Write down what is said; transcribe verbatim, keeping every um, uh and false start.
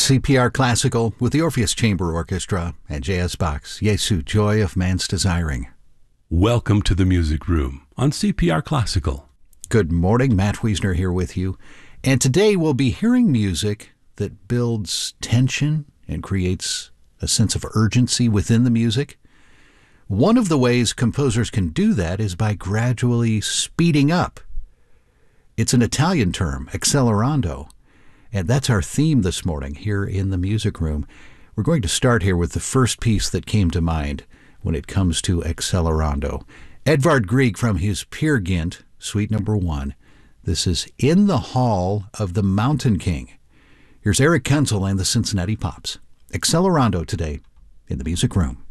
C P R Classical with the Orpheus Chamber Orchestra and J S Bach's Jesu, Joy of Man's Desiring. Welcome to the Music Room on C P R Classical. Good morning, Matt Wiesner here with you. And today we'll be hearing music that builds tension and creates a sense of urgency within the music. One of the ways composers can do that is by gradually speeding up. It's an Italian term, accelerando. And that's our theme this morning here in the Music Room. We're going to start here with the first piece that came to mind when it comes to accelerando. Edvard Grieg from his Peer Gynt, Suite Number One. This is In the Hall of the Mountain King. Here's Eric Kunzel and the Cincinnati Pops. Accelerando today in the Music Room.